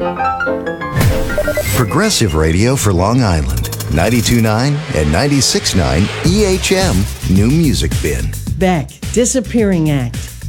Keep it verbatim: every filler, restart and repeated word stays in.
Progressive radio for Long Island. ninety-two point nine and ninety-six point nine E H M New Music Bin. Beck, Disappearing Act.